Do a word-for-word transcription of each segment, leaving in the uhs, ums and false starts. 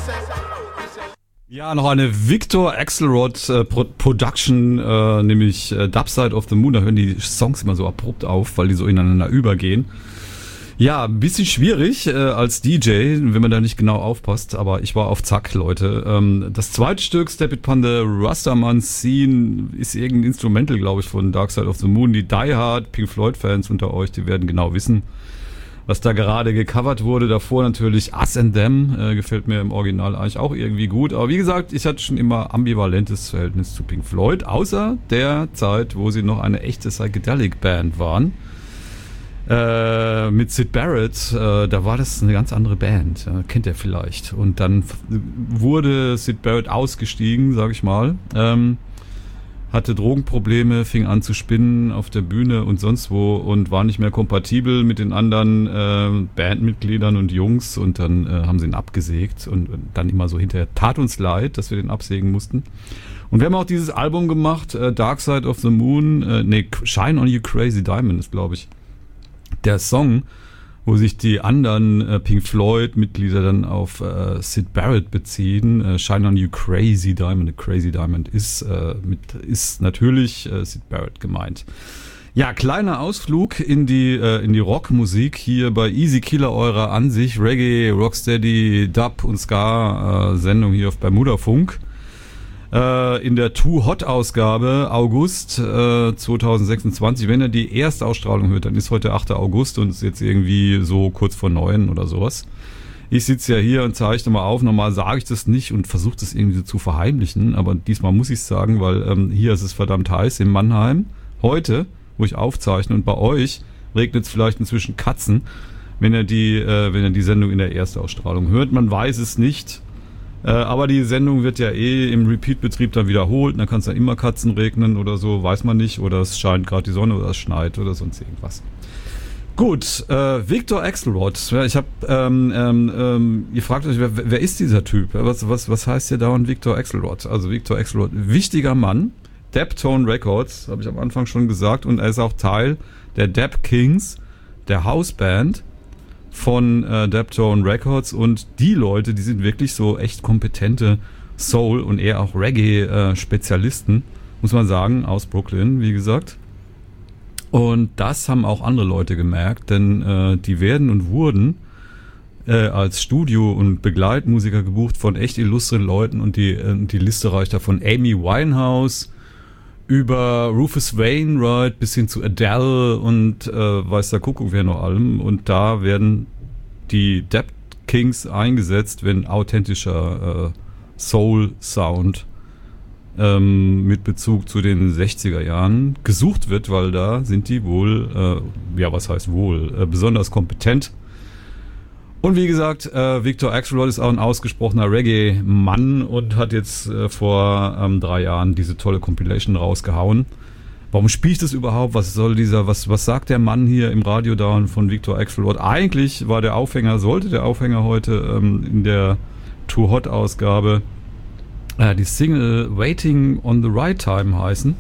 Ja, noch eine Victor Axelrod äh, Pro- Production, äh, nämlich äh, Dub Side of the Moon. Da hören die Songs immer so abrupt auf, weil die so ineinander übergehen. Ja, ein bisschen schwierig äh, als D J, wenn man da nicht genau aufpasst, aber ich war auf Zack, Leute. Ähm, das zweite Stück, Step It Upon the Rastaman Scene, ist irgendein Instrumental, glaube ich, von Dark Side of the Moon. Die Die Hard Pink Floyd-Fans unter euch, die werden genau wissen, was da gerade gecovert wurde. Davor natürlich Us and Them, äh, gefällt mir im Original eigentlich auch irgendwie gut. Aber wie gesagt, ich hatte schon immer ambivalentes Verhältnis zu Pink Floyd, außer der Zeit, wo sie noch eine echte Psychedelic-Band waren. Äh, mit Syd Barrett, äh, da war das eine ganz andere Band, äh, kennt ihr vielleicht. Und dann f- wurde Syd Barrett ausgestiegen, sag ich mal, ähm, hatte Drogenprobleme, fing an zu spinnen auf der Bühne und sonst wo und war nicht mehr kompatibel mit den anderen äh, Bandmitgliedern und Jungs und dann äh, haben sie ihn abgesägt und, und dann immer so hinterher, tat uns leid, dass wir den absägen mussten. Und wir haben auch dieses Album gemacht, äh, Dark Side of the Moon, äh, nee, Shine on You Crazy Diamond ist, glaube ich, der Song, wo sich die anderen äh, Pink Floyd-Mitglieder dann auf äh, Syd Barrett beziehen. Äh, Shine on You Crazy Diamond. Crazy Diamond ist, äh, mit, ist natürlich äh, Syd Barrett gemeint. Ja, kleiner Ausflug in die, äh, in die Rockmusik hier bei Easy Killer, eurer an sich Reggae, Rocksteady, Dub und Ska äh, Sendung hier auf Bermuda Funk. Äh, in der Too Hot Ausgabe August äh, zwanzig sechsundzwanzig. Wenn ihr die erste Ausstrahlung hört, dann ist heute achter August und ist jetzt irgendwie so kurz vor neun oder sowas. Ich sitze ja hier und zeichne mal auf. Normal sage ich das nicht und versuche das irgendwie zu verheimlichen, aber diesmal muss ich es sagen, weil ähm, hier ist es verdammt heiß in Mannheim. Heute, wo ich aufzeichne, und bei euch regnet es vielleicht inzwischen Katzen, wenn ihr die, äh, wenn ihr die Sendung in der Erstausstrahlung hört. Man weiß es nicht. Äh, aber die Sendung wird ja eh im Repeat-Betrieb dann wiederholt. Dann kann es ja immer Katzen regnen oder so, weiß man nicht. Oder es scheint gerade die Sonne oder es schneit oder sonst irgendwas. Gut, äh, Victor Axelrod. Ja, ich habe, ähm, ähm, ähm, ihr fragt euch, wer, wer ist dieser Typ? Was, was, was heißt hier dauernd Victor Axelrod? Also Victor Axelrod, wichtiger Mann. Deptone Records, habe ich am Anfang schon gesagt. Und er ist auch Teil der Dap Kings, der Hausband von äh, Deptone Records, und die Leute, die sind wirklich so echt kompetente Soul- und eher auch Reggae-Spezialisten, äh, muss man sagen, aus Brooklyn, wie gesagt. Und das haben auch andere Leute gemerkt, denn äh, die werden und wurden äh, als Studio- und Begleitmusiker gebucht von echt illustren Leuten, und die, äh, die Liste reicht da von Amy Winehouse über Rufus Wainwright bis hin zu Adele und äh, weiß der Kuckuck wer noch allem. Und da werden die Dap Kings eingesetzt, wenn authentischer äh, Soul-Sound ähm, mit Bezug zu den sechziger Jahren gesucht wird, weil da sind die wohl, äh, ja was heißt wohl, äh, besonders kompetent. Und wie gesagt, äh, Victor Axelrod ist auch ein ausgesprochener Reggae-Mann und hat jetzt äh, vor ähm, drei Jahren diese tolle Compilation rausgehauen. Warum spiele ich das überhaupt? Was soll dieser, was, was sagt der Mann hier im Radio dauernd von Victor Axelrod? Eigentlich war der Aufhänger, sollte der Aufhänger heute ähm, in der Too Hot Ausgabe äh, die Single Waiting on the Right Time heißen.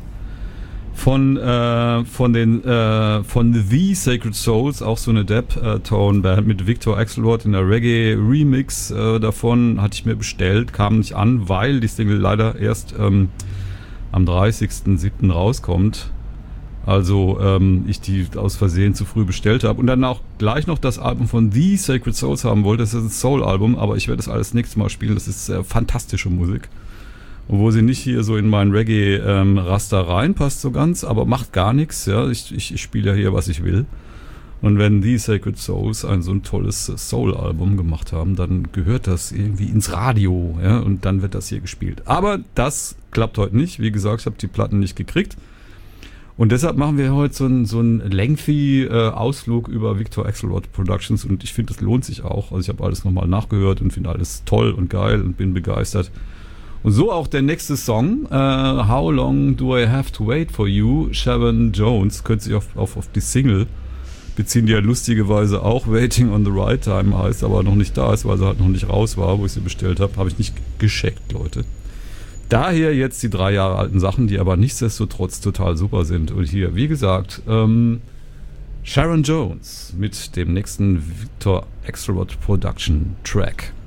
Von, äh, von den, äh, von The Sacred Souls, auch so eine Deptone-Band mit Victor Axelrod in der Reggae-Remix äh, davon, hatte ich mir bestellt, kam nicht an, weil die Single leider erst ähm, am dreißigsten siebten rauskommt. Also ähm, ich die aus Versehen zu früh bestellt habe und dann auch gleich noch das Album von The Sacred Souls haben wollte. Das ist ein Soul-Album, aber ich werde das alles nächstes Mal spielen. Das ist äh, fantastische Musik. Obwohl sie nicht hier so in meinen Reggae-Raster ähm, reinpasst so ganz, aber macht gar nichts. Ja, ich, ich, ich spiele ja hier, was ich will. Und wenn die Sacred Souls ein so ein tolles Soul-Album gemacht haben, dann gehört das irgendwie ins Radio, ja, und dann wird das hier gespielt. Aber das klappt heute nicht. Wie gesagt, ich habe die Platten nicht gekriegt. Und deshalb machen wir heute so einen so einen lengthy äh, Ausflug über Victor Axelrod Productions, und ich finde, das lohnt sich auch. Also ich habe alles nochmal nachgehört und finde alles toll und geil und bin begeistert. Und so auch der nächste Song, uh, How Long Do I Have to Wait for You, Sharon Jones, könnte sich auf, auf, auf die Single beziehen, die ja lustigerweise auch Waiting on the Right Time heißt, aber noch nicht da ist, weil sie halt noch nicht raus war, wo ich sie bestellt habe. Habe ich nicht gescheckt, Leute. Daher jetzt die drei Jahre alten Sachen, die aber nichtsdestotrotz total super sind. Und hier, wie gesagt, ähm, Sharon Jones mit dem nächsten Victor Axelrod Production Track.